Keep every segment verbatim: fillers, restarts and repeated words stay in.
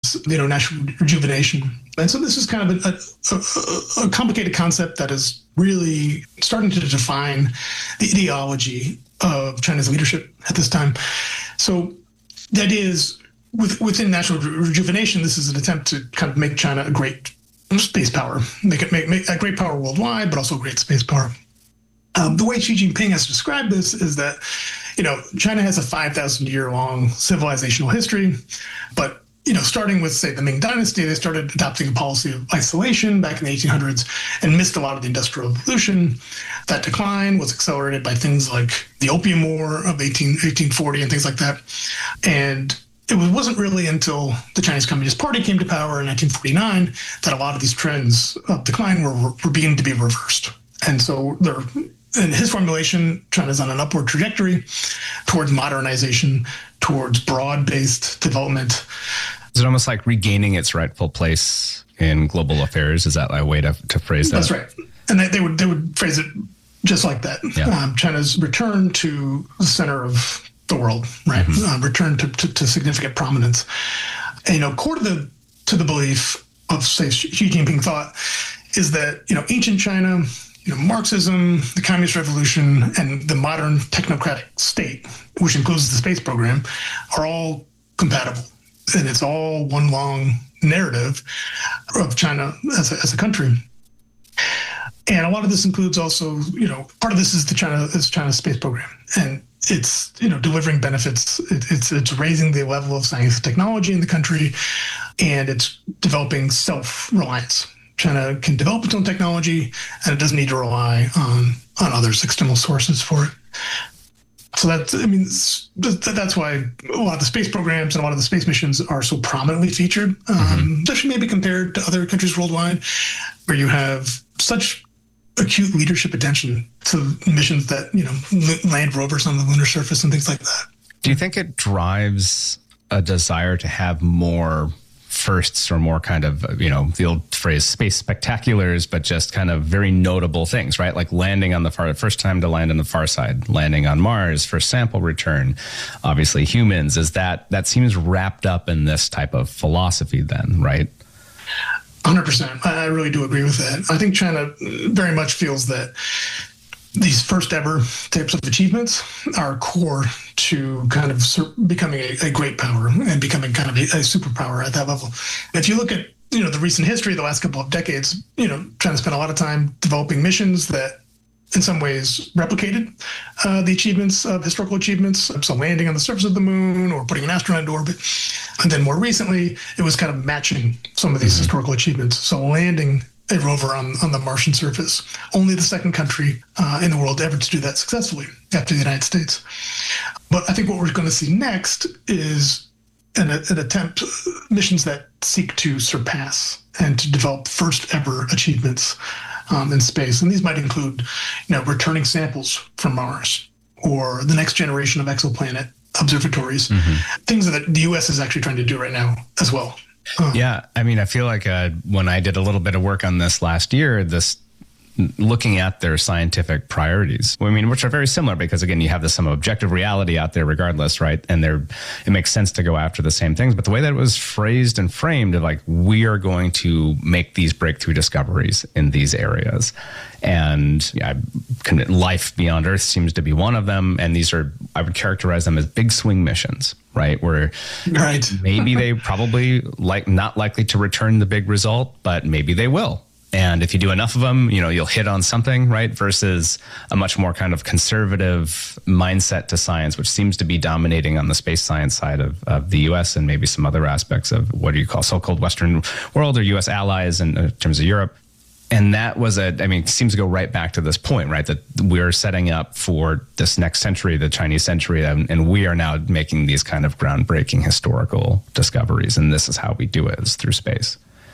is, you know, national rejuvenation. And so this is kind of a, a, a complicated concept that is really starting to define the ideology of China's leadership at this time. So the idea is, with, within national rejuvenation, this is an attempt to kind of make China a great space power, make it make, make a great power worldwide, but also a great space power. Um, the way Xi Jinping has described this is that, you know, China has a five thousand year long civilizational history, but, you know, starting with, say, the Ming Dynasty, they started adopting a policy of isolation back in the eighteen hundreds and missed a lot of the Industrial Revolution. That decline was accelerated by things like the Opium War of eighteen forty and things like that. And it wasn't really until the Chinese Communist Party came to power in nineteen forty-nine that a lot of these trends of decline were, were beginning to be reversed. And so they're, in his formulation, China's on an upward trajectory towards modernization, towards broad-based development. Is it almost like regaining its rightful place in global affairs? Is that a way to, to phrase that? That's right. And they, they would they would phrase it just like that. Yeah. Um, China's return to the center of the world, right? Mm-hmm. Uh, return to, to, to significant prominence. And, you know, core to the to the belief of, say, Xi Jinping thought is that, you know, ancient China, you know, Marxism, the Communist Revolution, and the modern technocratic state, which includes the space program, are all compatible. And it's all one long narrative of China as a, as a country. And a lot of this includes also, you know, part of this is the China is China's space program. And it's, you know, delivering benefits. It, it's it's raising the level of science and technology in the country, and it's developing self-reliance. China can develop its own technology, and it doesn't need to rely on on others, external sources for it. So that's, I mean, that's why a lot of the space programs and a lot of the space missions are so prominently featured, um, mm-hmm. especially maybe compared to other countries worldwide, where you have such acute leadership attention to missions that, you know, land rovers on the lunar surface and things like that. Do you think it drives a desire to have more firsts or more kind of, you know, the old phrase space spectaculars, but just kind of very notable things, right? Like landing on the far, first time to land on the far side, landing on Mars, first sample return, obviously humans. Is that, that seems wrapped up in this type of philosophy then, right? one hundred percent. I really do agree with that. I think China very much feels that these first ever types of achievements are core to kind of becoming a, a great power and becoming kind of a, a superpower at that level. If you look at, you know, the recent history of the last couple of decades, you know, China spent a lot of time developing missions that in some ways replicated uh, the achievements of historical achievements. So landing on the surface of the moon or putting an astronaut into orbit. And then more recently, it was kind of matching some of these mm-hmm. historical achievements. So landing a rover on, on the Martian surface. Only the second country uh, in the world ever to do that successfully after the United States. But I think what we're going to see next is an, an attempt, missions that seek to surpass and to develop first ever achievements um, in space. And these might include, you know, returning samples from Mars or the next generation of exoplanet observatories, mm-hmm. things that the U S is actually trying to do right now as well. Uh, yeah, I mean, I feel like uh, when I did a little bit of work on this last year, this looking at their scientific priorities, I mean, which are very similar because, again, you have this some objective reality out there regardless, right? And they're, it makes sense to go after the same things. But the way that it was phrased and framed of like, we are going to make these breakthrough discoveries in these areas. And yeah, life beyond Earth seems to be one of them. And these are, I would characterize them as big swing missions, right? Where right. maybe they probably like not likely to return the big result, but maybe they will. And if you do enough of them, you know, you'll hit on something, right? Versus a much more kind of conservative mindset to science, which seems to be dominating on the space science side of, of the U S and maybe some other aspects of what do you call so-called Western world or U S allies in, in terms of Europe. And that was a, I mean, it seems to go right back to this point, right? That we're setting up for this next century, the Chinese century, and, and we are now making these kind of groundbreaking historical discoveries. And this is how we do it, is through space.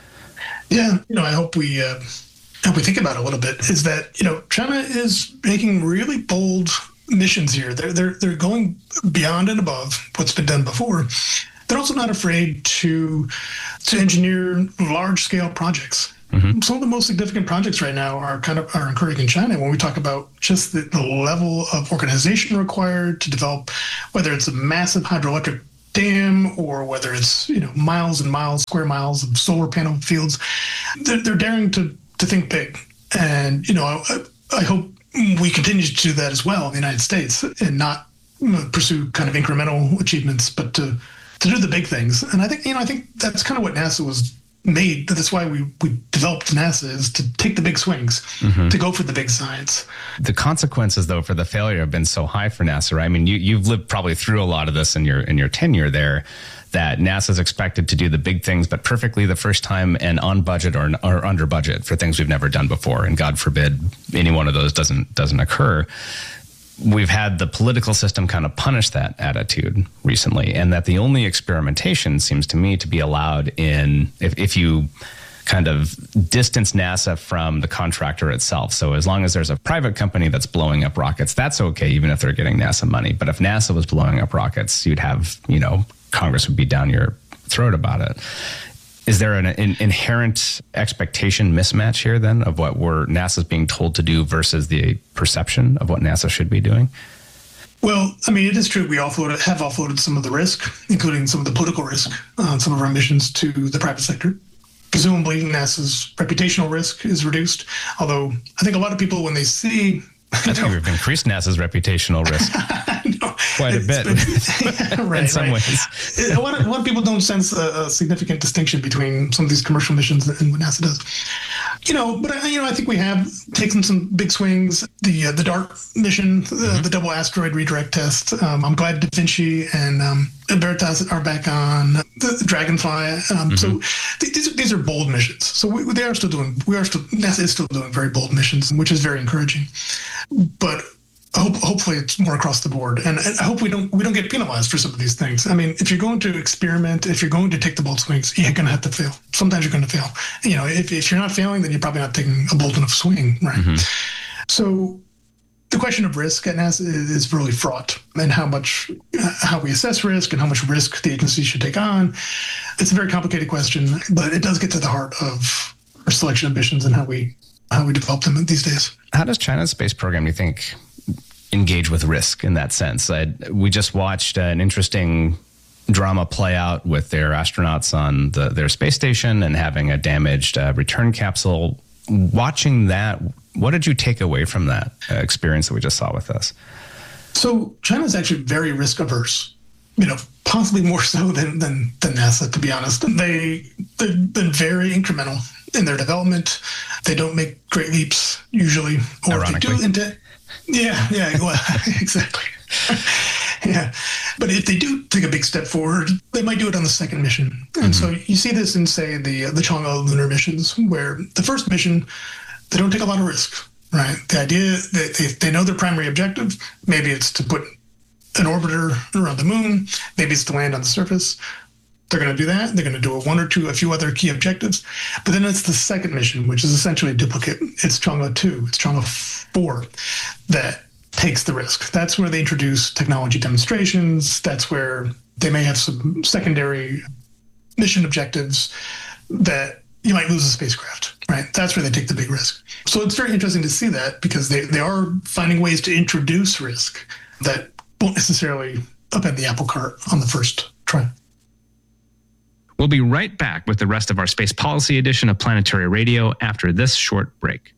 Yeah, you know, I hope we uh, hope we think about it a little bit. Is that, you know, China is making really bold missions here. They're they're they're going beyond and above what's been done before. They're also not afraid to to engineer large scale projects. Mm-hmm. Some of the most significant projects right now are kind of are occurring in China when we talk about just the, the level of organization required to develop, whether it's a massive hydroelectric dam or whether it's, you know, miles and miles, square miles of solar panel fields. They're, they're daring to, to think big. And, you know, I, I hope we continue to do that as well in the United States and not pursue kind of incremental achievements, but to, to do the big things. And I think, you know, I think that's kind of what NASA was made. That's why we, we developed NASA, is to take the big swings, mm-hmm. to go for the big science. The consequences, though, for the failure have been so high for NASA, right? I mean, you, you've lived probably through a lot of this in your in your tenure there, that NASA's expected to do the big things, but perfectly the first time and on budget or, or under budget for things we've never done before. And God forbid any one of those doesn't doesn't occur. We've had the political system kind of punish that attitude recently, and that the only experimentation seems to me to be allowed in if, if you kind of distance NASA from the contractor itself. So as long as there's a private company that's blowing up rockets, that's okay, even if they're getting NASA money. But if NASA was blowing up rockets, you'd have, you know, Congress would be down your throat about it. Is there an, an inherent expectation mismatch here then of what we're NASA's being told to do versus the perception of what NASA should be doing? Well, I mean, it is true we offloaded, have offloaded some of the risk, including some of the political risk on some of our missions to the private sector. Presumably, NASA's reputational risk is reduced, although I think a lot of people, when they see... I think know, we've increased NASA's reputational risk no, quite a bit yeah, right, in some right. ways. a, lot of, a lot of people don't sense a, a significant distinction between some of these commercial missions and what NASA does. You know, but you know, I think we have taken some big swings. The uh, the DART mission, the, mm-hmm. the double asteroid redirect test. Um, I'm glad Da Vinci and um, Veritas are back on the, the Dragonfly. Um, mm-hmm. So th- these these are bold missions. So we, they are still doing. We are still NASA is still doing very bold missions, which is very encouraging. But I hope, hopefully it's more across the board, and I hope we don't we don't get penalized for some of these things. I mean, if you're going to experiment, if you're going to take the bold swings, you're going to have to fail. Sometimes you're going to fail. You know, if, if you're not failing, then you're probably not taking a bold enough swing, right? Mm-hmm. So the question of risk at NASA is, is really fraught, and how much uh, how we assess risk and how much risk the agency should take on. It's a very complicated question, but it does get to the heart of our selection of missions and how we how we develop them these days. How does China's space program, do you think, engage with risk in that sense? I, we just watched an interesting drama play out with their astronauts on the, their space station and having a damaged uh, return capsule. Watching that, what did you take away from that uh, experience that we just saw with us? So China's actually very risk averse. You know, possibly more so than, than, than NASA, to be honest. They, they've been very incremental in their development. They don't make great leaps usually. Or if they do, into, yeah, yeah, well, exactly. Yeah. But if they do take a big step forward, they might do it on the second mission. And mm-hmm. so you see this in, say, the, the Chang'e lunar missions, where the first mission, they don't take a lot of risk, right? The idea that they, they know their primary objective, maybe it's to put an orbiter around the moon, maybe it's to land on the surface. They're going to do that. They're going to do a one or two, a few other key objectives. But then it's the second mission, which is essentially a duplicate. It's Chang'e two, it's Chang'e four that takes the risk. That's where they introduce technology demonstrations. That's where they may have some secondary mission objectives that you might lose a spacecraft, right? That's where they take the big risk. So it's very interesting to see that, because they, they are finding ways to introduce risk that won't necessarily upend the apple cart on the first try. We'll be right back with the rest of our Space Policy edition of Planetary Radio after this short break.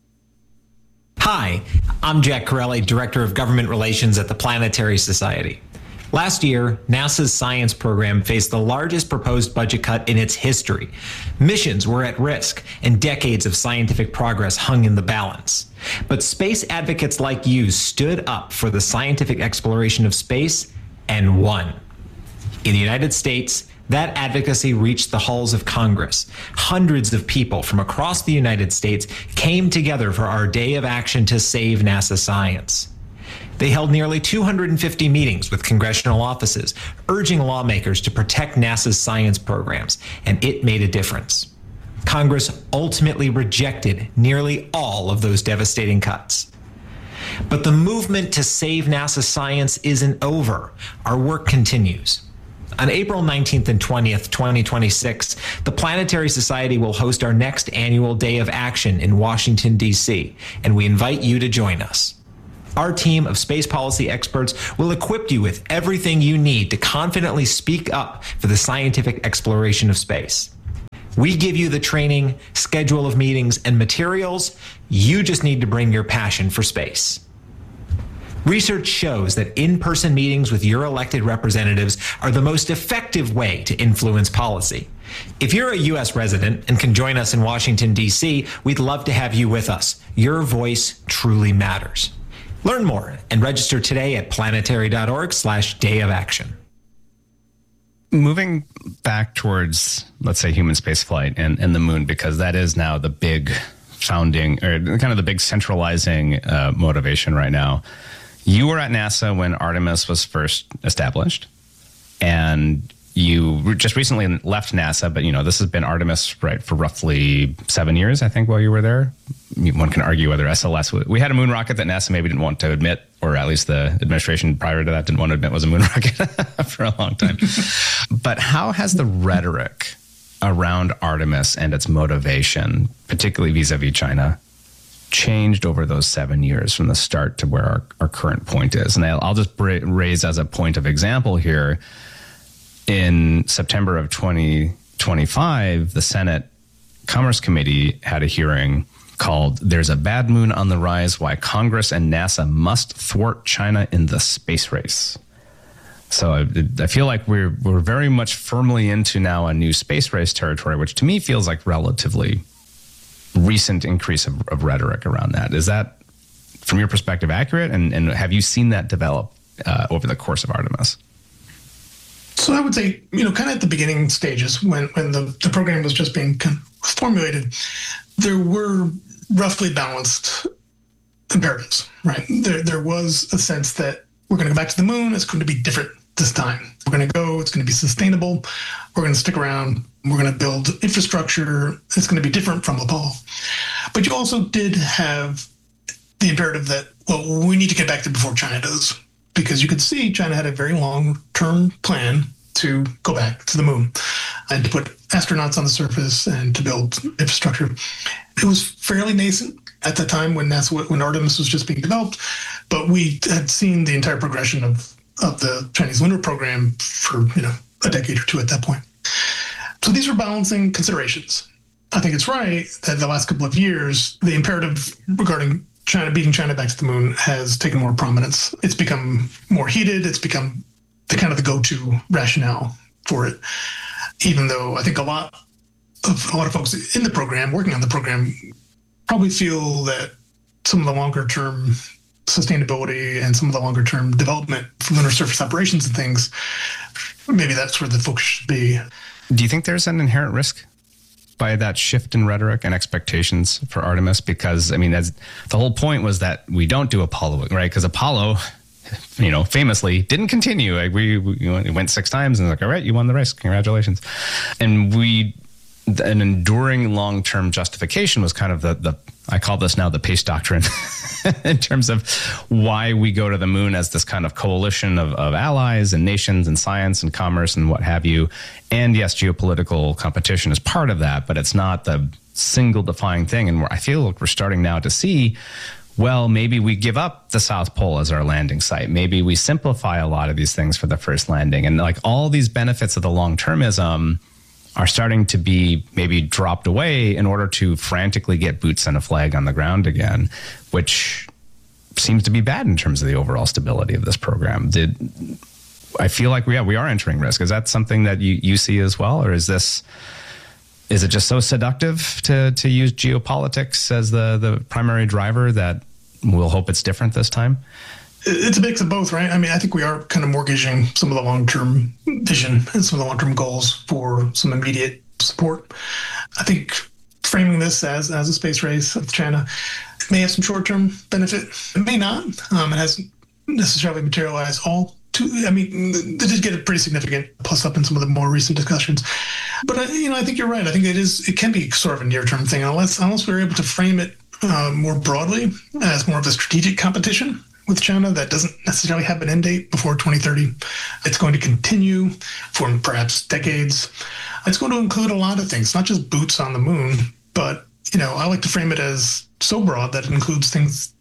Hi, I'm Jack Corelli, Director of Government Relations at the Planetary Society. Last year, NASA's science program faced the largest proposed budget cut in its history. Missions were at risk, and decades of scientific progress hung in the balance. But space advocates like you stood up for the scientific exploration of space and won. In the United States, that advocacy reached the halls of Congress. Hundreds of people from across the United States came together for our day of action to save NASA science. They held nearly two hundred fifty meetings with congressional offices, urging lawmakers to protect NASA's science programs, and it made a difference. Congress ultimately rejected nearly all of those devastating cuts. But the movement to save NASA science isn't over. Our work continues. On April nineteenth and twentieth, twenty twenty-six, the Planetary Society will host our next annual Day of Action in Washington, D C, and we invite you to join us. Our team of space policy experts will equip you with everything you need to confidently speak up for the scientific exploration of space. We give you the training, schedule of meetings, and materials. You just need to bring your passion for space. Research shows that in-person meetings with your elected representatives are the most effective way to influence policy. If you're a U S resident and can join us in Washington, D C, we'd love to have you with us. Your voice truly matters. Learn more and register today at planetary.org slash day of action. Moving back towards, let's say, human spaceflight and, and the moon, because that is now the big founding, or kind of the big centralizing uh, motivation right now. You were at NASA when Artemis was first established, and you just recently left NASA, but you know, this has been Artemis, right, for roughly seven years, I think, while you were there. One can argue whether S L S, we had a moon rocket that NASA maybe didn't want to admit, or at least the administration prior to that didn't want to admit was a moon rocket for a long time. But how has the rhetoric around Artemis and its motivation, particularly vis-a-vis China, changed over those seven years from the start to where our, our current point is? And I'll, I'll just bra- raise as a point of example here, in September of twenty twenty-five, the Senate Commerce Committee had a hearing called "There's a Bad Moon on the Rise, Why Congress and NASA Must Thwart China in the Space Race." So I, I feel like we're we're very much firmly into now a new space race territory, which to me feels like relatively recent increase of, of rhetoric around that. Is that, from your perspective, accurate? And, and have you seen that develop uh, over the course of Artemis? So I would say, you know, kind of at the beginning stages when, when the, the program was just being formulated, there were roughly balanced imperatives, right? There, there was a sense that we're going to go back to the moon. It's going to be different this time. We're going to go. It's going to be sustainable. We're going to stick around. We're going to build infrastructure. It's going to be different from Apollo. But you also did have the imperative that, well, we need to get back there before China does, because you could see China had a very long-term plan to go back to the moon and to put astronauts on the surface and to build infrastructure. It was fairly nascent at the time when NASA, when Artemis was just being developed, but we had seen the entire progression of, of the Chinese lunar program for, you know, a decade or two at that point. So these were balancing considerations. I think it's right that the last couple of years, the imperative regarding China beating China back to the moon has taken more prominence. It's become more heated. It's become the kind of the go-to rationale for it. Even though I think a lot of a lot of folks in the program, working on the program, probably feel that some of the longer-term sustainability and some of the longer-term development for lunar surface operations and things, maybe that's where the focus should be. Do you think there's an inherent risk by that shift in rhetoric and expectations for Artemis? Because, I mean, that's, the whole point was that we don't do Apollo, right? Because Apollo, you know, famously didn't continue. Like we, we you know, it went six times and like, all right, you won the race. Congratulations. And we, an enduring long-term justification was kind of the, the I call this now the Pace Doctrine in terms of why we go to the moon as this kind of coalition of, of allies and nations and science and commerce and what have you. And yes, geopolitical competition is part of that, but it's not the single defining thing. And I feel like we're starting now to see, well, maybe we give up the South Pole as our landing site. Maybe we simplify a lot of these things for the first landing. And like all these benefits of the long-termism are starting to be maybe dropped away in order to frantically get boots and a flag on the ground again, which seems to be bad in terms of the overall stability of this program. Did I feel like we yeah, we are entering risk? Is that something that you, you see as well? Or is this, is it just so seductive to, to use geopolitics as the, the primary driver that we'll hope it's different this time? It's a mix of both, right? I mean, I think we are kind of mortgaging some of the long-term vision and some of the long-term goals for some immediate support. I think framing this as, as a space race with China may have some short-term benefit. It may not. Um, it hasn't necessarily materialized all too. I mean, they did get a pretty significant plus up in some of the more recent discussions. But, uh, you know, I think you're right. I think it is. It can be sort of a near-term thing unless, unless we're able to frame it uh, more broadly as more of a strategic competition with China that doesn't necessarily have an end date before twenty thirty. It's going to continue for perhaps decades. It's going to include a lot of things, not just boots on the moon, but, you know, I like to frame it as so broad that it includes things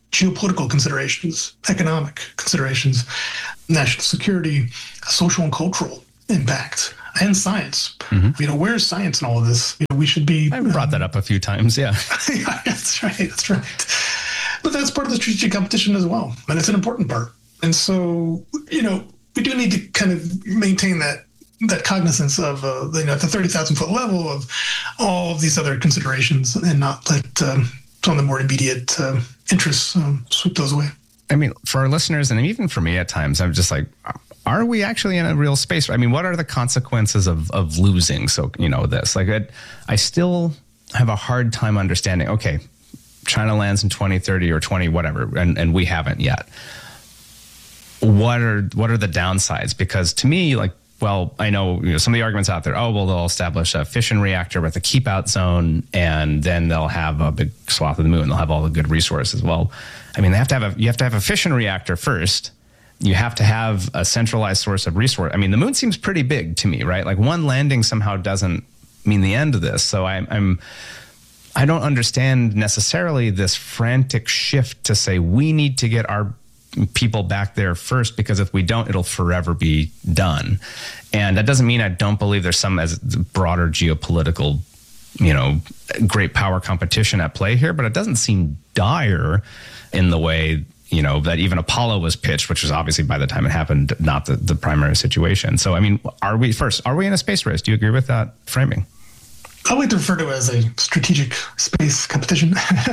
geopolitical considerations, economic considerations, national security, social and cultural impact, and science. Mm-hmm. You know, where's science in all of this? You know, we should be. I've brought um, that up a few times. Yeah. yeah, that's right. That's right. But that's part of the strategic competition as well, and it's an important part. And so, you know, we do need to kind of maintain that that cognizance of uh, you know, at the thirty thousand foot level of all of these other considerations, and not let um, some of the more immediate uh, interests um, sweep those away. I mean, for our listeners, and even for me at times, I'm just like, are we actually in a real space? I mean, what are the consequences of of losing? So, you know, this, like, I, I still have a hard time understanding, okay, China lands in twenty thirty or twenty, whatever, and, and we haven't yet. What are, what are the downsides? Because to me, like, well, I know, you know, some of the arguments out there, oh, well, they'll establish a fission reactor with a keep out zone, and then they'll have a big swath of the moon. They'll have all the good resources. Well, I mean, they have to have a, you have to have a fission reactor first. You have to have a centralized source of resource. I mean, the moon seems pretty big to me, right? Like, one landing somehow doesn't mean the end of this. So I'm, I'm, I don't understand necessarily this frantic shift to say we need to get our people back there first, because if we don't, it'll forever be done. And that doesn't mean I don't believe there's some as broader geopolitical, you know, great power competition at play here, but it doesn't seem dire in the way, you know, that even Apollo was pitched, which was obviously by the time it happened, not the, the primary situation. So, I mean, are we first, are we in a space race? Do you agree with that framing? I like to refer to it as a strategic space competition.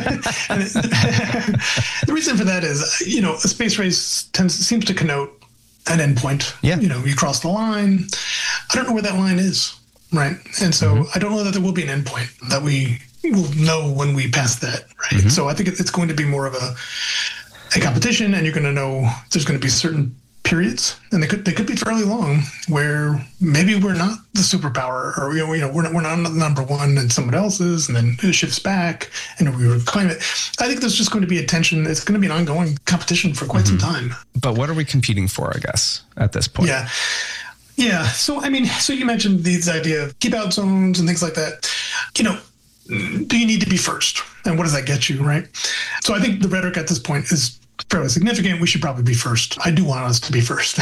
The reason for that is, you know, a space race tends seems to connote an endpoint. Yeah. You know, you cross the line. I don't know where that line is, right? And so mm-hmm. I don't know that there will be an endpoint that we will know when we pass that, right? Mm-hmm. So I think it's going to be more of a a competition, and you're going to know there's going to be certain periods, and they could they could be fairly long, where maybe we're not the superpower, or you know, you know we're not, we're not number one and someone else is, and then it shifts back and we reclaim it. I think there's just going to be a tension. It's going to be an ongoing competition for quite mm-hmm. some time. But what are we competing for, I guess, at this point? Yeah. Yeah. So, I mean, so you mentioned these idea of keep out zones and things like that. You know, do you need to be first? And what does that get you, right? So I think the rhetoric at this point is fairly significant. We should probably be first. I do want us to be first.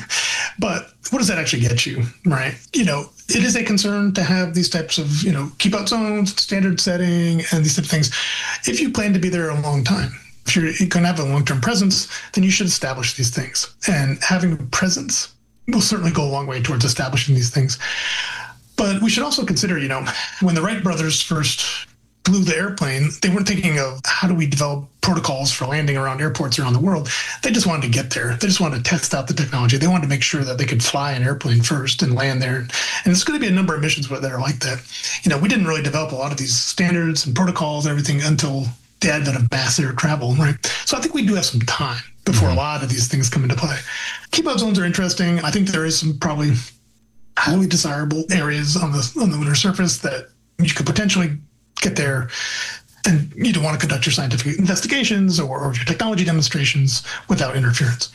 But what does that actually get you, right? You know, it is a concern to have these types of, you know, keep out zones, standard setting, and these type of things. If you plan to be there a long time, if you're going to have a long-term presence, then you should establish these things. And having a presence will certainly go a long way towards establishing these things. But we should also consider, you know, when the Wright brothers first flew the airplane, they weren't thinking of how do we develop protocols for landing around airports around the world. They just wanted to get there. They just wanted to test out the technology. They wanted to make sure that they could fly an airplane first and land there. And it's going to be a number of missions that are like that. You know, we didn't really develop a lot of these standards and protocols and everything until the advent of mass air travel, right? So I think we do have some time before mm-hmm. a lot of these things come into play. Keep out zones are interesting. I think there is some probably highly desirable areas on the on the lunar surface that you could potentially get there, and you don't want to conduct your scientific investigations or, or your technology demonstrations without interference.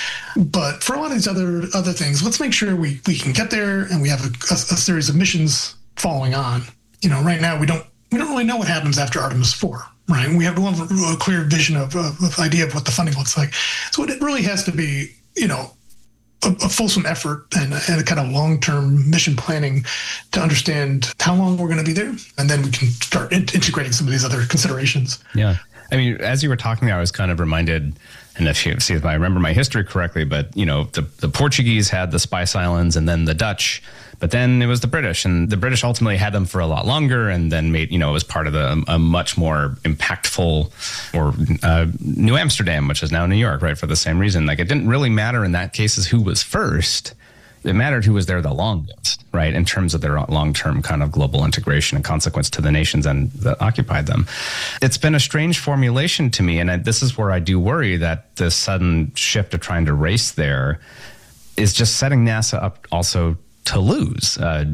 But for a lot of these other other things, let's make sure we, we can get there, and we have a, a, a series of missions following on. You know, right now we don't we don't really know what happens after Artemis four, right? We have a, a clear vision of, of, of idea of what the funding looks like. So it really has to be, you know, a, a fulsome effort and, and a kind of long-term mission planning to understand how long we're going to be there. And then we can start in- integrating some of these other considerations. Yeah. I mean, as you were talking there, I was kind of reminded, and if you see if I remember my history correctly, but, you know, the, the Portuguese had the Spice Islands and then the Dutch, but then it was the British, and the British ultimately had them for a lot longer, and then made, you know, it was part of the, a much more impactful, or uh, New Amsterdam, which is now New York, right? For the same reason. Like, it didn't really matter in that case as who was first. It mattered who was there the longest, right? In terms of their long-term kind of global integration and consequence to the nations and that occupied them. It's been a strange formulation to me. And I, this is where I do worry that this sudden shift of trying to race there is just setting NASA up also to lose. Uh,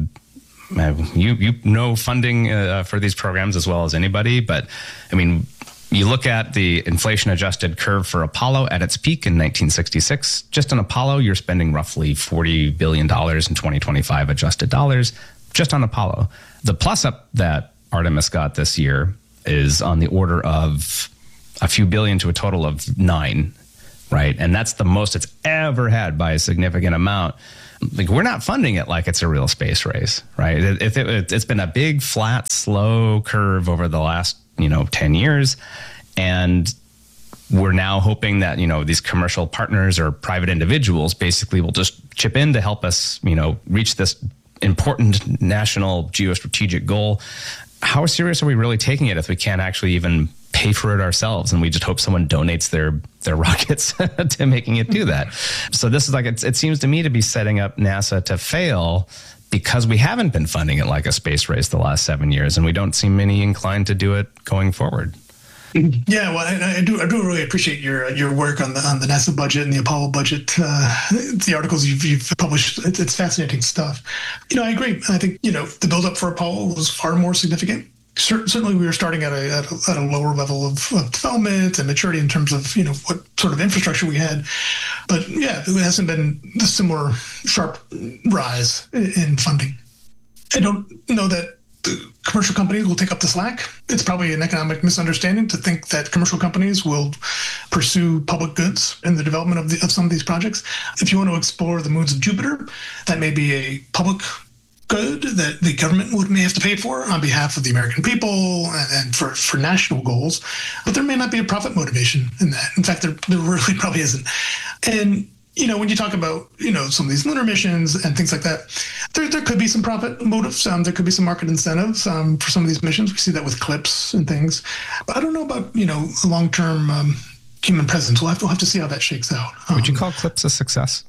you, you know funding uh, for these programs as well as anybody, but I mean, you look at the inflation-adjusted curve for Apollo at its peak in nineteen sixty-six. Just on Apollo, you're spending roughly forty billion dollars in twenty twenty-five adjusted dollars just on Apollo. The plus-up that Artemis got this year is on the order of a few billion to a total of nine, right? And that's the most it's ever had by a significant amount. Like, we're not funding it like it's a real space race, right? It, it, it, it's been a big, flat, slow curve over the last, you know, ten years. And we're now hoping that, you know, these commercial partners or private individuals basically will just chip in to help us, you know, reach this important national geostrategic goal. How serious are we really taking it if we can't actually even pay for it ourselves, and we just hope someone donates their their rockets to making it do that? So this is like, it's, it seems to me to be setting up NASA to fail because we haven't been funding it like a space race the last seven years, and we don't seem any inclined to do it going forward. Yeah, well, I, I do. I do really appreciate your your work on the on the NASA budget and the Apollo budget. Uh, the articles you've, you've published, it's, it's fascinating stuff. You know, I agree. I think, you know, the buildup for Apollo was far more significant. Certainly, we were starting at a at a, at a lower level of, of development and maturity in terms of, you know, what sort of infrastructure we had. But yeah, it hasn't been a similar sharp rise in funding. I don't know that the commercial companies will take up the slack. It's probably an economic misunderstanding to think that commercial companies will pursue public goods in the development of, the, of some of these projects. If you want to explore the moons of Jupiter, that may be a public good that the government would may have to pay for on behalf of the American people and, and for, for national goals. But there may not be a profit motivation in that. In fact, there, there really probably isn't. And you know, when you talk about, you know, some of these lunar missions and things like that, there there could be some profit motives. Um, there could be some market incentives um, for some of these missions. We see that with CLIPS and things. But I don't know about, you know, long-term um, human presence. We'll have, to, we'll have to see how that shakes out. Um, Would you call CLIPS a success?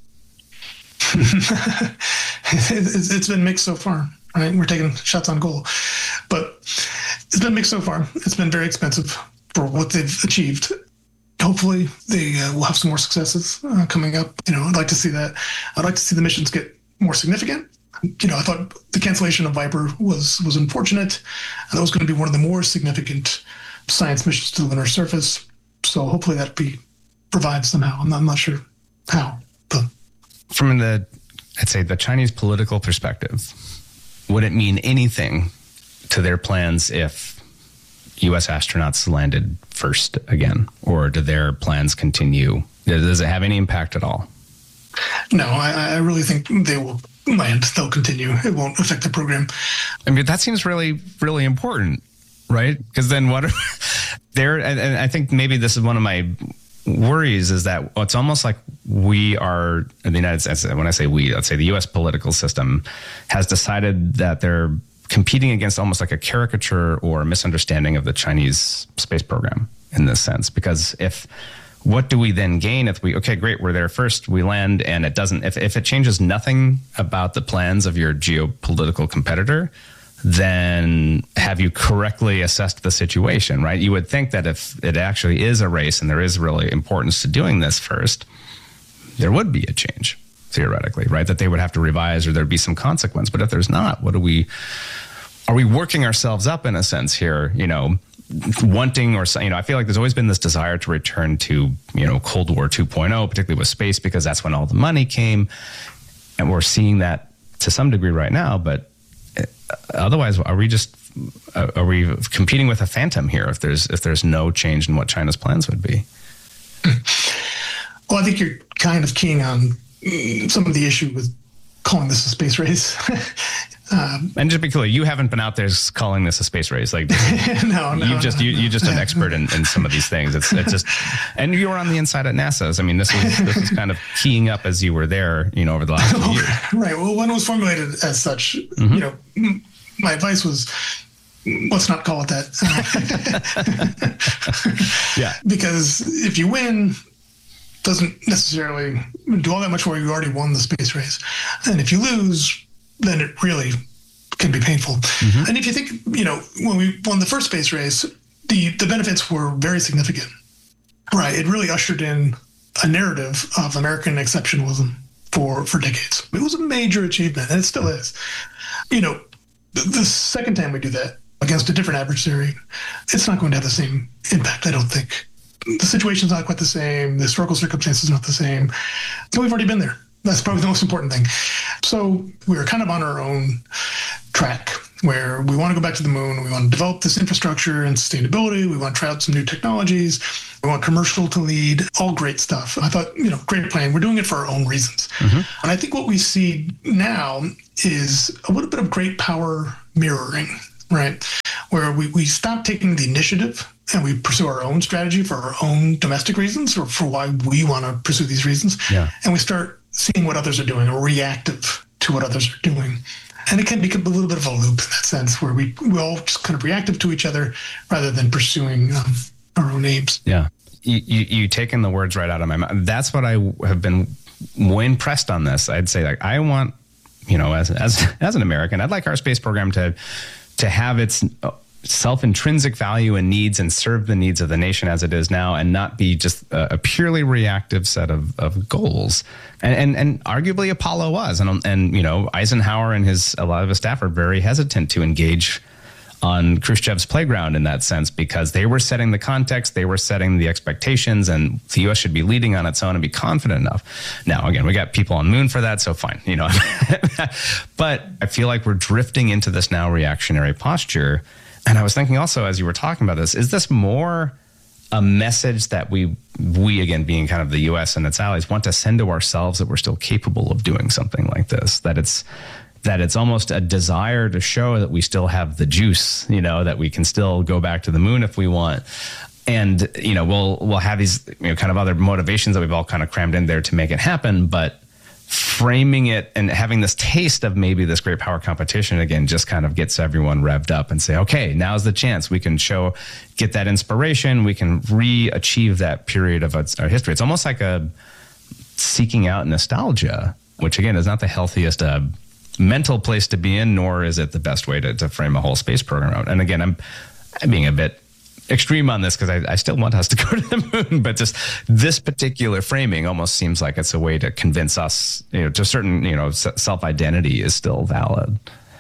it's, it's been mixed so far, right? We're taking shots on goal. But it's been mixed so far. It's been very expensive for what they've achieved. Hopefully they uh, will have some more successes uh, coming up. You know, I'd like to see that. I'd like to see the missions get more significant. You know, I thought the cancellation of Viper was was unfortunate. And that was going to be one of the more significant science missions to the lunar surface. So hopefully that be provided somehow. I'm not, I'm not sure how. But from the, I'd say the Chinese political perspective, would it mean anything to their plans if U S astronauts landed first again, or do their plans continue? Does it have any impact at all? No, I, I really think they will land. They'll continue. It won't affect the program. I mean, that seems really, really important, right? Because then what are there? And, and I think maybe this is one of my worries is that it's almost like we are in the United States. When I say we, let's say the U S political system has decided that they're competing against almost like a caricature or a misunderstanding of the Chinese space program in this sense. Because if, what do we then gain if we, okay, great, we're there first, we land, and it doesn't, if, if it changes nothing about the plans of your geopolitical competitor, then have you correctly assessed the situation, right? You would think that if it actually is a race and there is really importance to doing this first, there would be a change, theoretically, right? That they would have to revise or there'd be some consequence. But if there's not, what do we, are we working ourselves up in a sense here, you know, wanting or, you know, I feel like there's always been this desire to return to, you know, Cold War two point oh, particularly with space, because that's when all the money came. And we're seeing that to some degree right now. But otherwise, are we just, are we competing with a phantom here if there's, if there's no change in what China's plans would be? Well, I think you're kind of keying on some of the issue with calling this a space race. um, and just be clear, you haven't been out there calling this a space race. Like, no, no, you just no. you you just an expert in, in some of these things. It's it's just, and you were on the inside at NASA. So, I mean, this was this was kind of keying up as you were there, you know, over the last few years. Right. Well, when it was formulated as such, mm-hmm. you know, my advice was, let's not call it that. Yeah. Because if you win, doesn't necessarily do all that much more. You already won the space race. And if you lose, then it really can be painful. Mm-hmm. And if you think, you know, when we won the first space race, the, the benefits were very significant. Right. It really ushered in a narrative of American exceptionalism for, for decades. It was a major achievement, and it still is. You know, the, the second time we do that against a different adversary, it's not going to have the same impact, I don't think. The situation's not quite the same. The historical circumstances are not the same. So we've already been there. That's probably the most important thing. So we were kind of on our own track where we want to go back to the moon. We want to develop this infrastructure and sustainability. We want to try out some new technologies. We want commercial to lead, all great stuff. I thought, you know, great plan. We're doing it for our own reasons. Mm-hmm. And I think what we see now is a little bit of great power mirroring, right? Where we, we stop taking the initiative and we pursue our own strategy for our own domestic reasons or for why we want to pursue these reasons. Yeah. And we start seeing what others are doing or reactive to what others are doing. And it can become a little bit of a loop in that sense where we, we all just kind of reactive to each other rather than pursuing um, our own aims. Yeah. You, you, you taken the words right out of my mouth. That's what I have been more impressed on this. I'd say, like, I want, you know, as, as, as an American, I'd like our space program to, to have its self-intrinsic value and needs and serve the needs of the nation as it is now and not be just a, a purely reactive set of, of goals. And, and and arguably Apollo was. And, and, you know, Eisenhower and his a lot of his staff are very hesitant to engage on Khrushchev's playground in that sense because they were setting the context, they were setting the expectations, and the U S should be leading on its own and be confident enough. Now, again, we got people on the moon for that, so fine, you know. But I feel like we're drifting into this now reactionary posture. And I was thinking also, as you were talking about this, is this more a message that we, we again, being kind of the U S and its allies, want to send to ourselves that we're still capable of doing something like this? That it's that it's almost a desire to show that we still have the juice, you know, that we can still go back to the moon if we want. And, you know, we'll we'll have these, you know, kind of other motivations that we've all kind of crammed in there to make it happen. But framing it and having this taste of maybe this great power competition again just kind of gets everyone revved up and say, okay, now's the chance. We can show, get that inspiration. We can re-achieve that period of our history. It's almost like a seeking out nostalgia, which again is not the healthiest uh, mental place to be in, nor is it the best way to, to frame a whole space program out. And again, I'm, I'm being a bit extreme on this because I, I still want us to go to the moon, but just this particular framing almost seems like it's a way to convince us, you know, to a certain, you know, self-identity is still valid.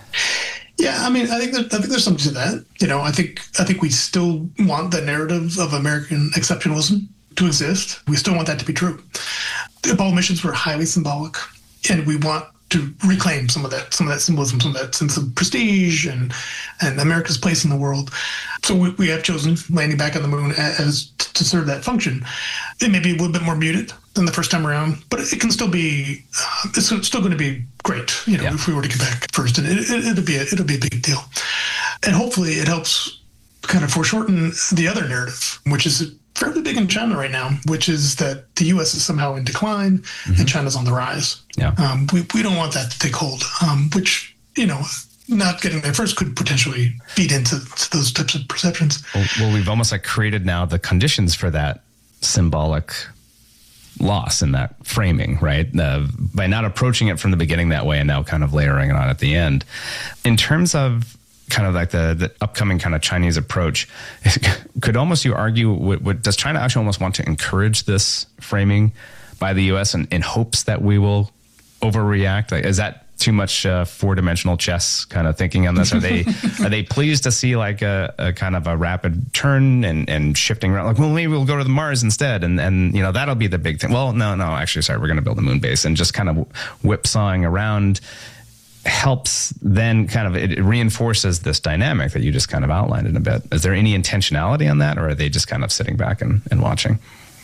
Yeah, I mean, I think there, I think there's something to that. You know, I think I think we still want the narrative of American exceptionalism to exist. We still want that to be true. The Apollo missions were highly symbolic, and we want to reclaim some of that, some of that symbolism, some of that sense of prestige and and America's place in the world. So we, we have chosen landing back on the moon as, as to serve that function. It may be a little bit more muted than the first time around, but it can still be. Uh, it's still going to be great, you know, yeah. if we were to get back first, and it, it, it'll be a, it'll be a big deal. And hopefully, it helps kind of foreshorten the other narrative, which is fairly big in China right now, which is that the U S is somehow in decline mm-hmm. and China's on the rise. Yeah. Um, we, we don't want that to take hold, um, which, you know, not getting there first could potentially feed into those types of perceptions. Well, well, we've almost like created now the conditions for that symbolic loss in that framing, right? Uh, by not approaching it from the beginning that way and now kind of layering it on at the end. In terms of kind of like the, the upcoming kind of Chinese approach, could almost you argue, what, what, does China actually almost want to encourage this framing by the U S in, in hopes that we will overreact? Like, is that too much uh, four-dimensional chess kind of thinking on this? Are they are they pleased to see like a, a kind of a rapid turn and, and shifting around? Like, well, maybe we'll go to the Mars instead, and and you know that'll be the big thing. Well, no, no, actually, sorry, we're going to build a moon base, and just kind of whipsawing around helps then kind of, it reinforces this dynamic that you just kind of outlined in a bit. Is there any intentionality on that, or are they just kind of sitting back and, and watching?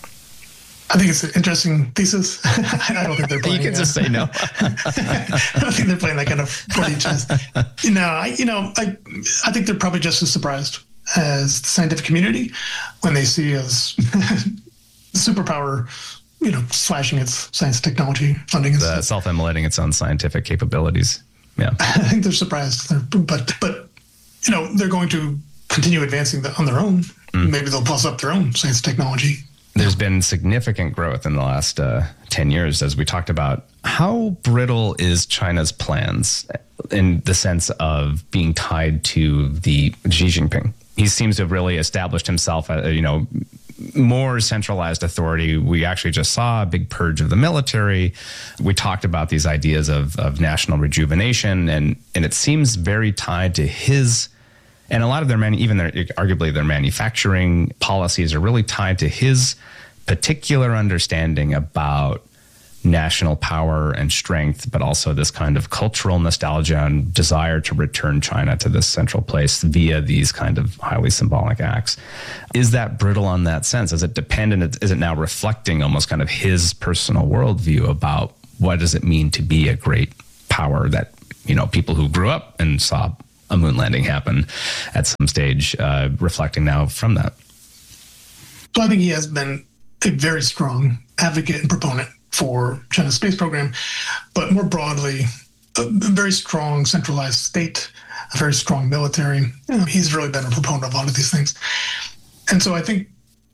I think it's an interesting thesis. I don't think they're playing. You can just say no. I don't think they're playing that kind of forty chess. You know, I, you know, I, I think they're probably just as surprised as the scientific community when they see us superpower, you know, slashing its science and technology funding. The self-immolating its own scientific capabilities. Yeah, I think they're surprised, but but you know, they're going to continue advancing the, on their own. Mm. Maybe they'll plus up their own science and technology. There's been significant growth in the last uh, ten years, as we talked about. How brittle is China's plans in the sense of being tied to the Xi Jinping? He seems to have really established himself, uh, you know, more centralized authority. We actually just saw a big purge of the military. We talked about these ideas of, of national rejuvenation, and, and it seems very tied to his. And a lot of their, manu- even their, arguably their manufacturing policies are really tied to his particular understanding about national power and strength, but also this kind of cultural nostalgia and desire to return China to this central place via these kind of highly symbolic acts. Is that brittle on that sense? Is it dependent? Is it now reflecting almost kind of his personal worldview about what does it mean to be a great power that, you know, people who grew up and saw a moon landing happen at some stage, uh, reflecting now from that? So I think he has been a very strong advocate and proponent for China's space program, but more broadly, a very strong centralized state, a very strong military. You know, he's really been a proponent of a lot of these things. And so I think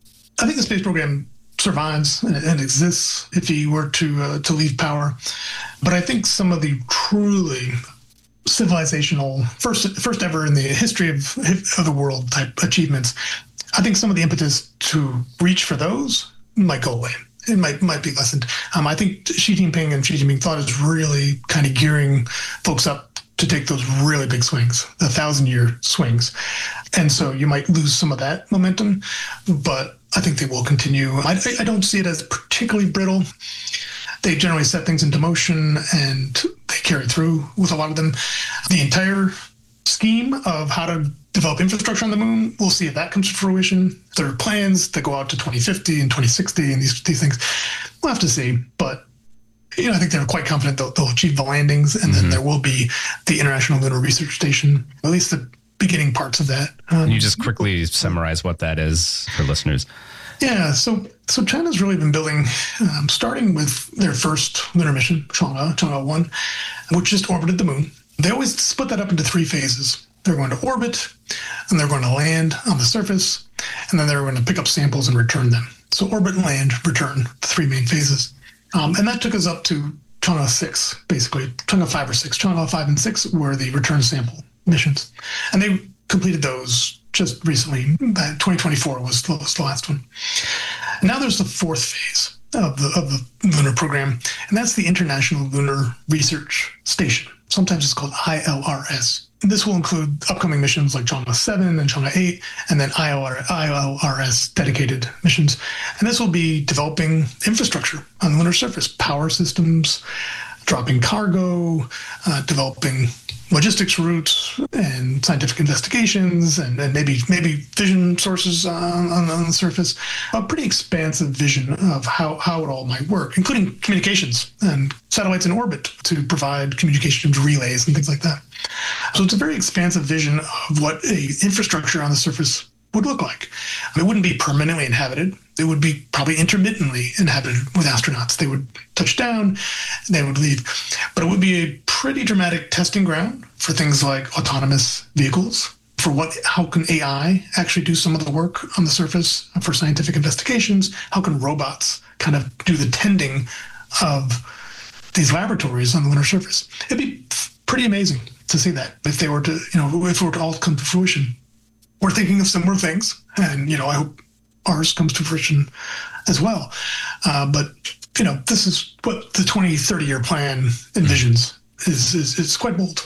I think the space program survives and, and exists if he were to uh, to leave power. But I think some of the truly civilizational, first first ever in the history of, of the world type achievements, I think some of the impetus to reach for those might go away. It might might be lessened. Um, I think Xi Jinping and Xi Jinping thought is really kind of gearing folks up to take those really big swings, the thousand-year swings. And so you might lose some of that momentum, but I think they will continue. I, I don't see it as particularly brittle. They generally set things into motion and they carry through with a lot of them. The entire scheme of how to develop infrastructure on the moon, we'll see if that comes to fruition. There are plans that go out to twenty fifty and twenty sixty and these these things. We'll have to see. But you know, I think they're quite confident they'll, they'll achieve the landings, and mm-hmm. then there will be the International Lunar Research Station, at least the beginning parts of that. Um, Can you just quickly summarize what that is for listeners? Yeah, so so China's really been building, um, starting with their first lunar mission, Chang'e, Chang'e one, which just orbited the moon. They always split that up into three phases. They're going to orbit, and they're going to land on the surface, and then they're going to pick up samples and return them. So orbit, land, return, the three main phases. Um, and that took us up to Chang'e six, basically. Chang'e five or six. Chang'e five and six were the return sample missions. And they completed those just recently. twenty twenty-four was the, was the last one. And now there's the fourth phase of the, of the lunar program, and that's the International Lunar Research Station. Sometimes it's called I L R S. This will include upcoming missions like Chang'e seven and Chang'e eight, and then I L R S dedicated missions. And this will be developing infrastructure on the lunar surface, power systems, dropping cargo, uh, developing logistics routes and scientific investigations, and, and maybe maybe vision sources on, on, on the surface. A pretty expansive vision of how, how it all might work, including communications and satellites in orbit to provide communications relays and things like that. So it's a very expansive vision of what a infrastructure on the surface would look like. It wouldn't be permanently inhabited. It would be probably intermittently inhabited with astronauts. They would touch down, they would leave. But it would be a pretty dramatic testing ground for things like autonomous vehicles, for what, how can A I actually do some of the work on the surface for scientific investigations? How can robots kind of do the tending of these laboratories on the lunar surface? It'd be pretty amazing to see that if they were to, you know, if it were to all come to fruition. We're thinking of similar things, and, you know, I hope ours comes to fruition as well. Uh, but, you know, this is what the twenty, thirty-year plan envisions. Is, is It's quite bold.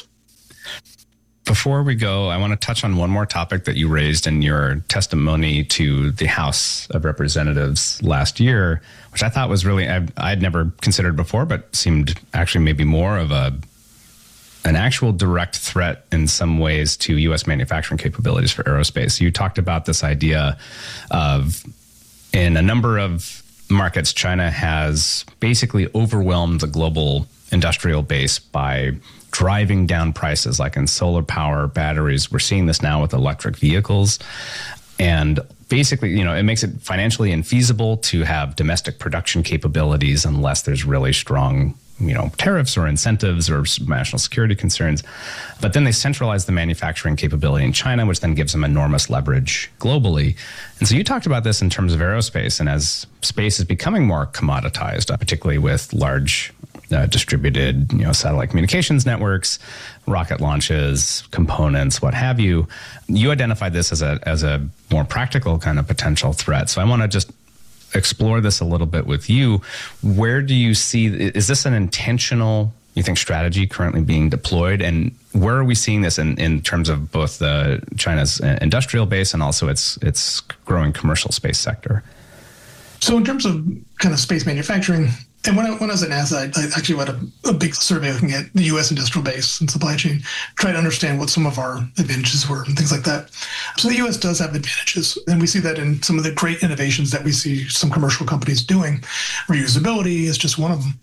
Before we go, I want to touch on one more topic that you raised in your testimony to the House of Representatives last year, which I thought was really, I I'd never considered before, but seemed actually maybe more of a an actual direct threat in some ways to U S manufacturing capabilities for aerospace. You talked about this idea of, in a number of markets, China has basically overwhelmed the global industrial base by driving down prices, like in solar power, batteries. We're seeing this now with electric vehicles. And basically, you know, it makes it financially infeasible to have domestic production capabilities unless there's really strong, you know, tariffs or incentives or national security concerns. But then they centralize the manufacturing capability in China, which then gives them enormous leverage globally. And so you talked about this in terms of aerospace, and as space is becoming more commoditized, uh, particularly with large uh, distributed, you know, satellite communications networks, rocket launches, components, what have you, you identified this as a as a more practical kind of potential threat. So I want to just explore this a little bit with you. Where do you see, is this an intentional, you think, strategy currently being deployed? And where are we seeing this in, in terms of both the China's industrial base and also its its growing commercial space sector? So in terms of kind of space manufacturing, and when I, when I was at NASA, I, I actually had a, a big survey looking at the U S industrial base and supply chain, trying to understand what some of our advantages were and things like that. So the U S does have advantages, and we see that in some of the great innovations that we see some commercial companies doing. Reusability is just one of them.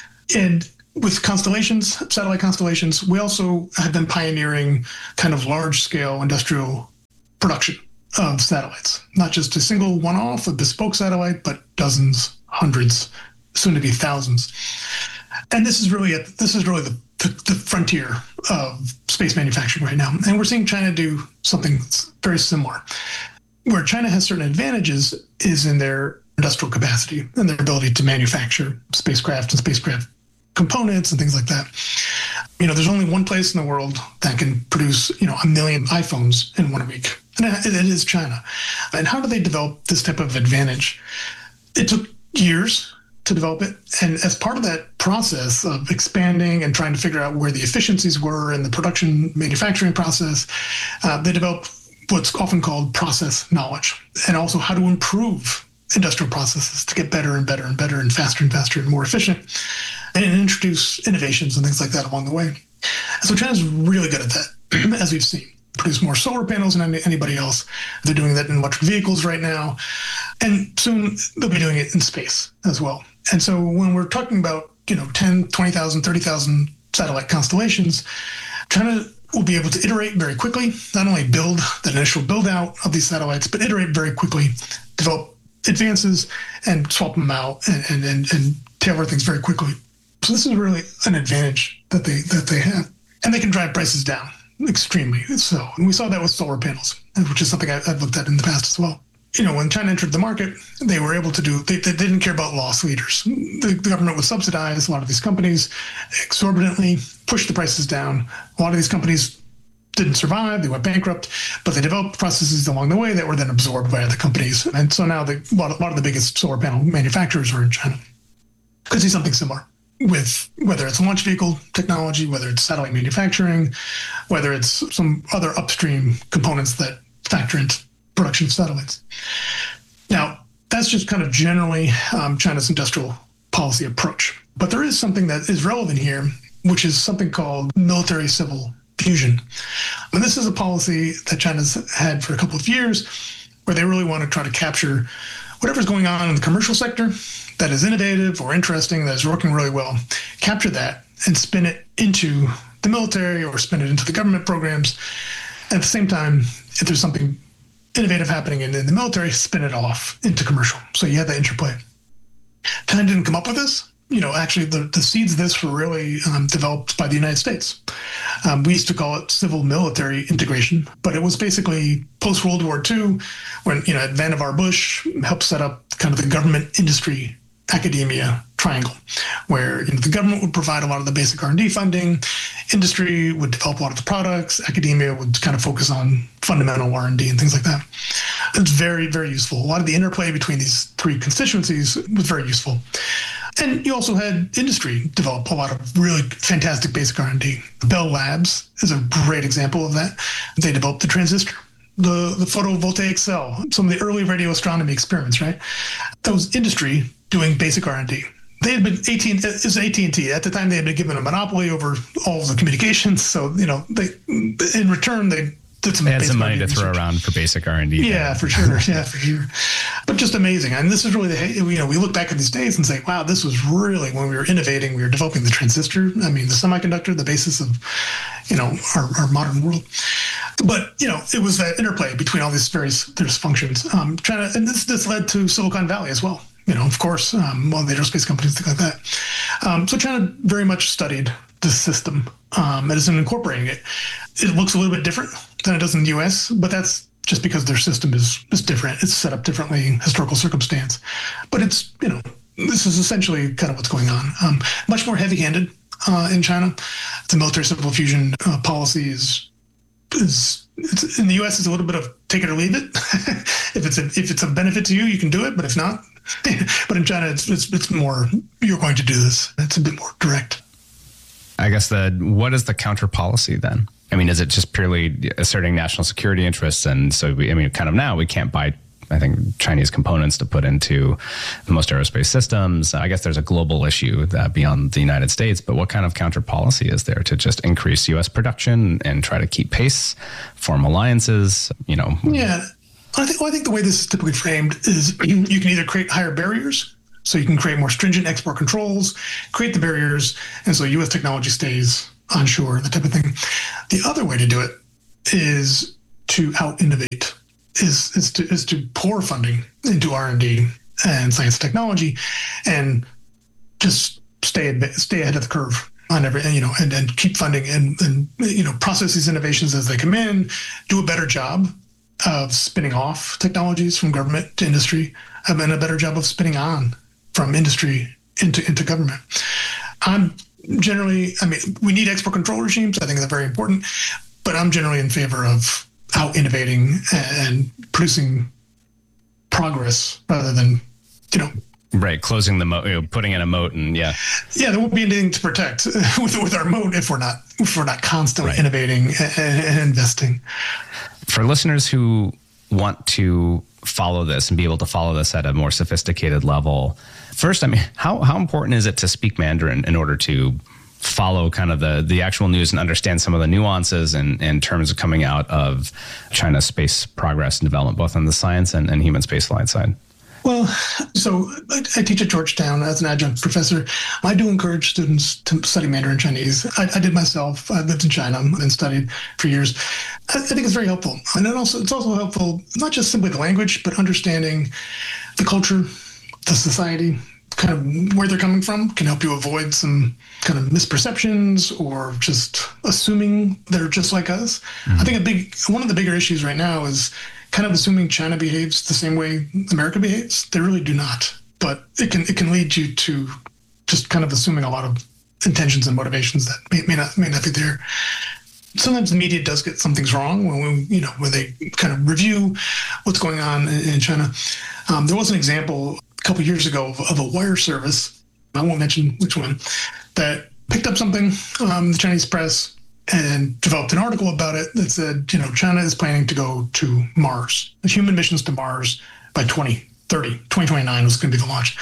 And with constellations, satellite constellations, we also have been pioneering kind of large-scale industrial production of satellites, not just a single one-off, a bespoke satellite, but dozens, hundreds, soon to be thousands. And this is really a, this is really the, the, the frontier of space manufacturing right now. And we're seeing China do something very similar. Where China has certain advantages is in their industrial capacity and their ability to manufacture spacecraft and spacecraft components and things like that. You know, there's only one place in the world that can produce, you know, a million iPhones in one week, and it is China. And how do they develop this type of advantage? It took years to develop it. And as part of that process of expanding and trying to figure out where the efficiencies were in the production manufacturing process, uh, they developed what's often called process knowledge, and also how to improve industrial processes to get better and better and better and faster and faster and more efficient, and introduce innovations and things like that along the way. So China's really good at that, as we've seen. Produce more solar panels than anybody else. They're doing that in electric vehicles right now. And soon they'll be doing it in space as well. And so when we're talking about, you know, ten, twenty thousand, thirty thousand satellite constellations, China will be able to iterate very quickly, not only build the initial build out of these satellites, but iterate very quickly, develop advances and swap them out and, and, and, and tailor things very quickly. So this is really an advantage that they that they have. And they can drive prices down extremely so. And we saw that with solar panels, which is something I, I've looked at in the past as well. You know, when China entered the market, they were able to do, they, they didn't care about loss leaders. The, the government would subsidize a lot of these companies exorbitantly, push the prices down. A lot of these companies didn't survive, they went bankrupt, but they developed processes along the way that were then absorbed by other companies. And so now the, a, lot of, a lot of the biggest solar panel manufacturers are in China. Could see something similar with whether it's launch vehicle technology, whether it's satellite manufacturing, whether it's some other upstream components that factor into production of satellites. Now, that's just kind of generally um, China's industrial policy approach. But there is something that is relevant here, which is something called military-civil fusion. And this is a policy that China's had for a couple of years, where they really want to try to capture whatever's going on in the commercial sector that is innovative or interesting, that is working really well, capture that and spin it into the military or spin it into the government programs. At the same time, if there's something innovative happening in, in the military, spin it off into commercial. So you have that interplay. China didn't come up with this. You know, actually, the, the seeds of this were really um, developed by the United States. Um, we used to call it civil-military integration, but it was basically post-World War Two, when, you know, Vannevar Bush helped set up kind of the government industry academia triangle, where, you know, the government would provide a lot of the basic R and D funding, industry would develop a lot of the products, academia would kind of focus on fundamental R and D and things like that. It's very, very useful. A lot of the interplay between these three constituencies was very useful. And you also had industry develop a lot of really fantastic basic R and D. Bell Labs is a great example of that. They developed the transistor, the, the photovoltaic cell, some of the early radio astronomy experiments, right? That was industry doing basic R and D. They had been A T and T, it was A T and T. At the time, they had been given a monopoly over all of the communications. So, you know, they, in return, they did some, they had some money to throw around for basic R and D. Yeah, for sure. Yeah, for sure. But just amazing. And this is really, the, you know, we look back at these days and say, wow, this was really when we were innovating, we were developing the transistor. I mean, the semiconductor, the basis of, you know, our, our modern world. But, you know, it was that interplay between all these various, various functions. Um, trying to, and this, this led to Silicon Valley as well. You know, of course, um, all the aerospace companies, things like that. Um, so China very much studied the system um, and is incorporating it. It looks a little bit different than it does in the U S, but that's just because their system is, is different. It's set up differently, historical circumstance. But it's, you know, this is essentially kind of what's going on. Um, much more heavy-handed uh, in China. The military civil fusion uh, policy is, is it's, in the U S, it's a little bit of take it or leave it. if it's a, if it's a benefit to you, you can do it, but if not, but in China, it's, it's it's more, you're going to do this. It's a bit more direct. I guess the what is the counter policy then? I mean, is it just purely asserting national security interests? And so, we, I mean, kind of now we can't buy I think, Chinese components to put into most aerospace systems. I guess there's a global issue that beyond the United States, but what kind of counter policy is there to just increase U S production and try to keep pace, form alliances, you know? Yeah, I think, well, I think the way this is typically framed is you can either create higher barriers, so you can create more stringent export controls, create the barriers, and so U S technology stays onshore, that type of thing. The other way to do it is to out-innovate, is, is, to, is to pour funding into R and D and science and technology and just stay, stay ahead of the curve on every, you know, and, and keep funding and, and, you know, process these innovations as they come in, do a better job of spinning off technologies from government to industry, and a better job of spinning on from industry into, into government. I'm generally, I mean, we need export control regimes. I think they're very important, but I'm generally in favor of out innovating and producing progress rather than, you know, right, closing the moat, you know, putting in a moat, and yeah, yeah, there won't be anything to protect with with our moat if we're not if we're not constantly right. innovating and, and investing. For listeners who want to follow this and be able to follow this at a more sophisticated level, first, I mean, how how important is it to speak Mandarin in order to follow kind of the, the actual news and understand some of the nuances and in terms of coming out of China's space progress and development, both on the science and, and human spaceflight side? Well, so I, I teach at Georgetown as an adjunct professor. I do encourage students to study Mandarin Chinese. I, I did myself. I lived in China and studied for years. I, I think it's very helpful. And it also it's also helpful, not just simply the language, but understanding the culture, the society, kind of where they're coming from can help you avoid some kind of misperceptions or just assuming they're just like us. Mm-hmm. I think a big one of the bigger issues right now is kind of assuming China behaves the same way America behaves. They really do not, but it can it can lead you to just kind of assuming a lot of intentions and motivations that may, may not may not be there. Sometimes the media does get some things wrong when we, you know, when they kind of review what's going on in, in China. Um, there was an example a couple of years ago of, of a wire service, I won't mention which one, that picked up something, um, the Chinese press, and developed an article about it that said, you know, China is planning to go to Mars, human missions to Mars by twenty thirty. twenty twenty-nine was going to be the launch.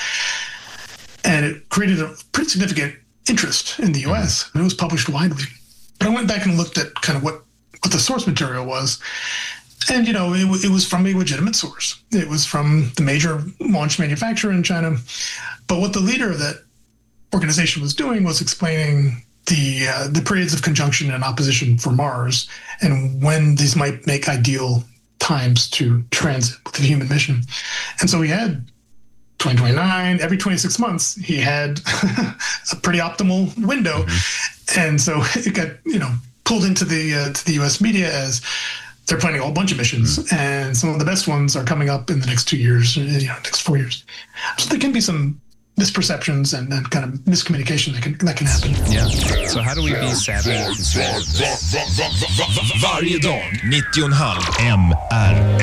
And it created a pretty significant interest in the U S, mm-hmm. and it was published widely. But I went back and looked at kind of what, what the source material was. And, you know, it, it was from a legitimate source. It was from the major launch manufacturer in China. But what the leader of that organization was doing was explaining the uh, the periods of conjunction and opposition for Mars and when these might make ideal times to transit with the human mission. And so he had twenty twenty-nine, every twenty-six months, he had a pretty optimal window. Mm-hmm. And so it got, you know, pulled into the uh, to the U S media as they're planning a whole bunch of missions, mm-hmm. and some of the best ones are coming up in the next two years, you know, next four years. So there can be some misperceptions and, and kind of miscommunication that can that can happen. Yeah. So how do we be savvy? Varje dag, nittio komma fem M R